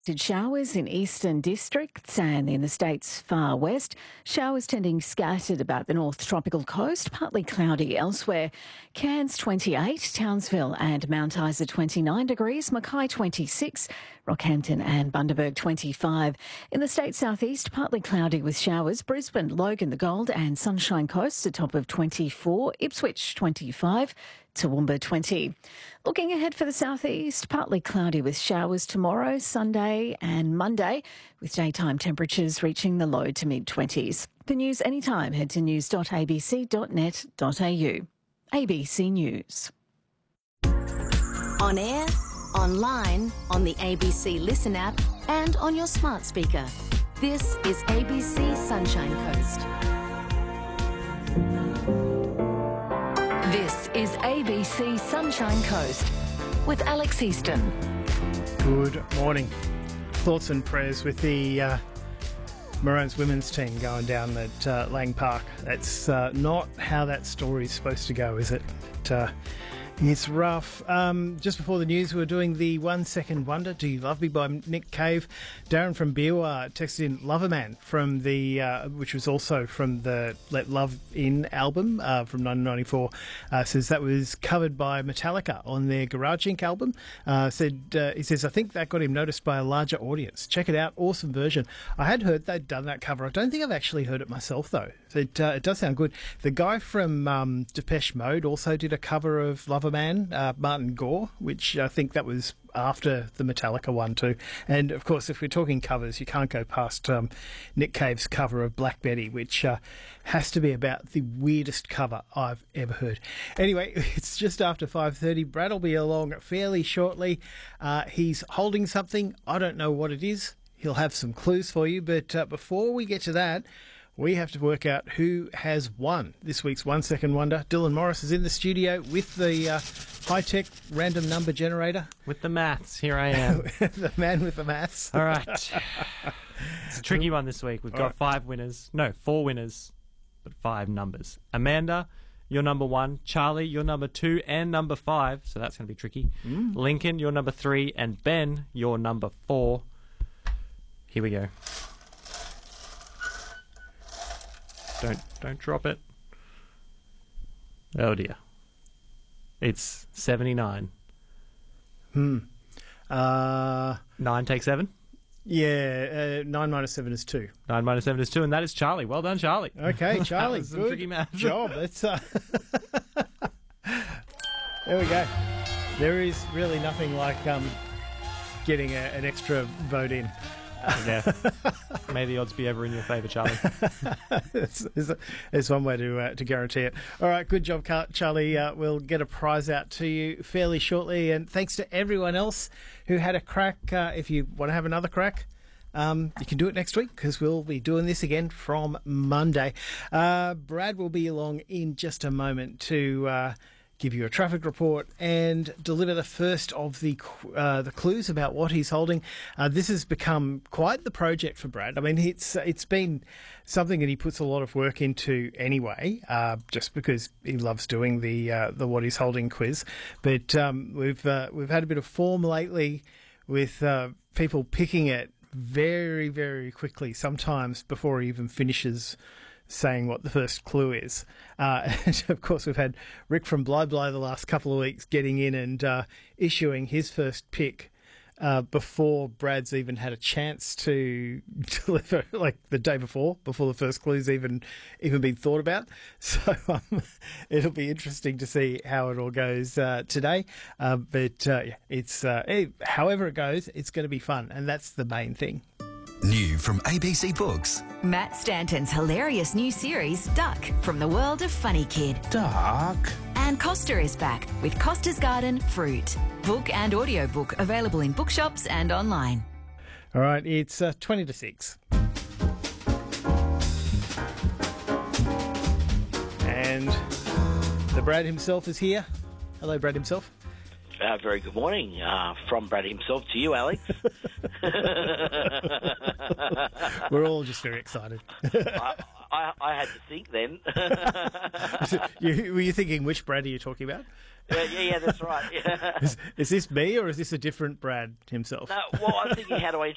Showers in eastern districts and in the state's far west. Showers tending scattered about the north tropical coast, partly cloudy elsewhere. Cairns 28, Townsville and Mount Isa 29 degrees, Mackay 26, Rockhampton and Bundaberg 25. In the state's southeast, partly cloudy with showers. Brisbane, Logan, the Gold and Sunshine Coast, a top of 24. Ipswich 25. Toowoomba 20. Looking ahead for the southeast, partly cloudy with showers tomorrow, Sunday and Monday, with daytime temperatures reaching the low to mid-20s. For news anytime, head to news.abc.net.au. ABC News. On air, online, on the ABC Listen app and on your smart speaker. This is ABC Sunshine Coast. This is ABC Sunshine Coast with Alex Easton. Good morning. Thoughts and prayers with the Maroons women's team going down at Lang Park. That's not how that story is supposed to go, is it? It's rough. Just before the news, we were doing the 1 Second Wonder, Do You Love Me by Nick Cave. Darren from Biwa texted in Loverman from the, which was also from the Let Love In album from 1994. Says that was covered by Metallica on their Garage Inc. album. He says, I think that got him noticed by a larger audience. Check it out. Awesome version. I had heard they'd done that cover. I don't think I've actually heard it myself, though. It does sound good. The guy from Depeche Mode also did a cover of Loverman, Martin Gore, which I think that was after the Metallica one too. And of course, if we're talking covers, you can't go past Nick Cave's cover of Black Betty, which has to be about the weirdest cover I've ever heard. Anyway, it's just after 5:30. Brad will be along fairly shortly. He's holding something. I don't know what it is. He'll have some clues for you. But before we get to that, we have to work out who has won this week's 1 Second Wonder. Dylan Morris is in the studio with the high-tech random number generator. With the maths, here I am. The man with the maths. All right. It's a tricky one this week. We've got 4 winners, but 5 numbers. Amanda, you're number 1. Charlie, you're number 2 and number 5, so that's going to be tricky. Lincoln, you're number 3, and Ben, you're number 4. Here we go. Don't drop it. Oh dear. It's 79. 9 take 7? Yeah, 9 minus 7 is 2. 9 minus 7 is 2, and that is Charlie. Well done, Charlie. Okay, Charlie, that was some good tricky math. job. That's, there we go. There is really nothing like getting an extra vote in. Yeah. May the odds be ever in your favour, Charlie. There's one way to guarantee it. All right, good job, Charlie. We'll get a prize out to you fairly shortly. And thanks to everyone else who had a crack. If you want to have another crack, you can do it next week because we'll be doing this again from Monday. Brad will be along in just a moment to give you a traffic report and deliver the first of the clues about what he's holding. This has become quite the project for Brad. I mean, it's been something that he puts a lot of work into anyway, just because he loves doing the what he's holding quiz. But we've had a bit of form lately with people picking it very, very quickly, sometimes before he even finishes saying what the first clue is. And of course, we've had Rick from Bly Bly the last couple of weeks getting in and issuing his first pick before Brad's even had a chance to deliver, like the day before the first clue's even been thought about. So it'll be interesting to see how it all goes today. But it's however it goes, it's going to be fun, and that's the main thing. New from ABC Books. Matt Stanton's hilarious new series, Duck, from the world of Funny Kid. Duck. And Costa is back with Costa's Garden Fruit. Book and audiobook available in bookshops and online. All right, it's 20 to 6. And the Brad himself is here. Hello, Brad himself. Very good morning from Brad himself to you, Alex. We're all just very excited. I had to think then. Were you thinking which Brad are you talking about? Yeah, that's right. Yeah. Is this me or is this a different Brad himself? No, well, I'm thinking how do I